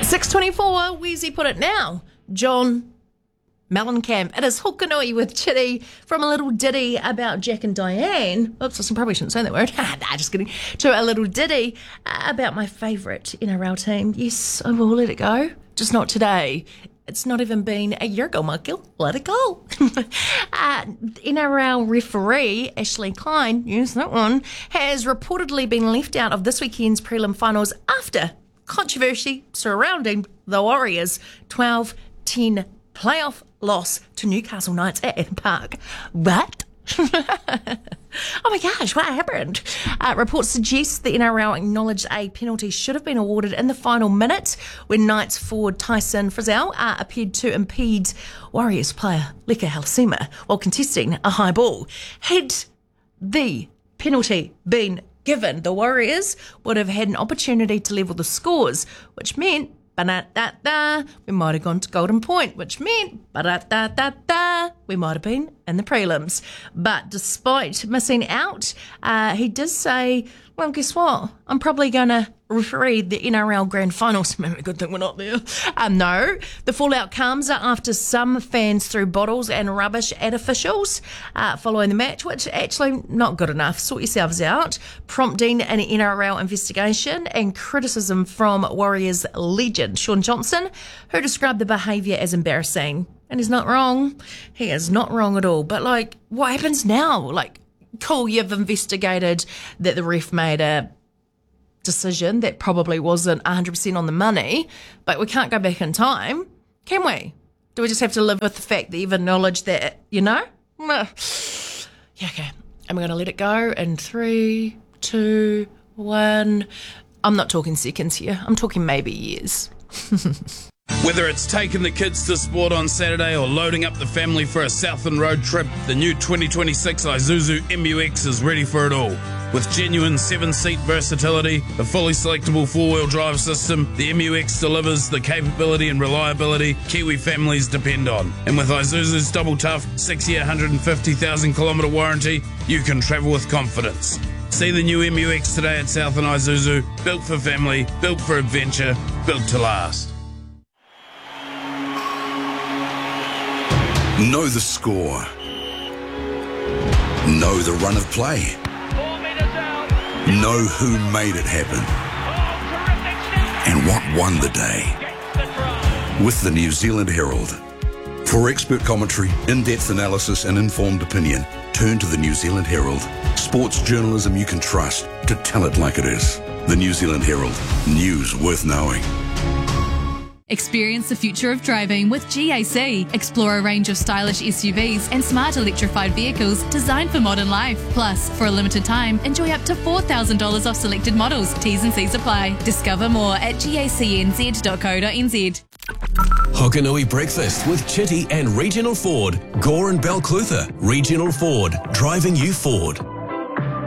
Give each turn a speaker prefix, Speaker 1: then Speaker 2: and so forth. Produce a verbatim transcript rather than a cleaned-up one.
Speaker 1: six twenty-four, Wheezy put it now. John Mellencamp. It is Hokanui with Chitty from a little ditty about Jack and Diane. Oops, I probably shouldn't say that word. nah, just kidding. To a little ditty about my favourite N R L team. Yes, I will let it go. Just not today. It's not even been a year ago, Michael. Let it go. uh, N R L referee Ashley Klein, yes, that one, has reportedly been left out of this weekend's prelim finals after controversy surrounding the Warriors' twelve ten playoff loss to Newcastle Knights at Eden Park. What? Oh my gosh, what happened? Uh, reports suggest the N R L acknowledged a penalty should have been awarded in the final minute when Knights forward Tyson Frizzell uh, appeared to impede Warriors player Leka Halasima while contesting a high ball. Had the penalty been given, the Warriors would have had an opportunity to level the scores, which meant ba-da-da-da, we might have gone to Golden Point, which meant ba-da-da-da-da, we might have been in the prelims. But despite missing out, uh, he did say, well, guess what? I'm probably going to referee the N R L Grand Finals. Maybe good thing we're not there. Um, no. The fallout comes after some fans threw bottles and rubbish at officials uh, following the match, which actually not good enough. Sort yourselves out, prompting an N R L investigation and criticism from Warriors legend Shaun Johnson, who described the behaviour as embarrassing. And he's not wrong. He is not wrong at all. But, like, what happens now? Like, cool, you've investigated that the ref made a decision that probably wasn't one hundred percent on the money, but we can't go back in time, can we? Do we just have to live with the fact that you've acknowledged that, you know? Yeah, okay. And we're going to let it go in three, two, one. I'm not talking seconds here. I'm talking maybe years.
Speaker 2: Whether it's taking the kids to sport on Saturday or loading up the family for a Southland road trip, the new twenty twenty-six Isuzu M U X is ready for it all. With genuine seven-seat versatility, a fully selectable four-wheel drive system, the M U X delivers the capability and reliability Kiwi families depend on. And with Isuzu's double tough six-year, one hundred fifty thousand kilometre warranty, you can travel with confidence. See the new M U X today at Southland Isuzu, built for family, built for adventure, built to last.
Speaker 3: Know the score. Know the run of play. Know who made it happen. And what won the day. With the New Zealand Herald. For expert commentary, in-depth analysis and informed opinion, turn to the New Zealand Herald. Sports journalism you can trust to tell it like it is. The New Zealand Herald. News worth knowing.
Speaker 4: Experience the future of driving with G A C. Explore a range of stylish S U Vs and smart electrified vehicles designed for modern life. Plus, for a limited time, enjoy up to four thousand dollars off selected models. T's and C's apply. Discover more at G A C N Z dot co dot N Z.
Speaker 5: Hokanui Breakfast with Chitty and Regional Ford. Gore and Balclutha. Regional Ford. Driving you forward.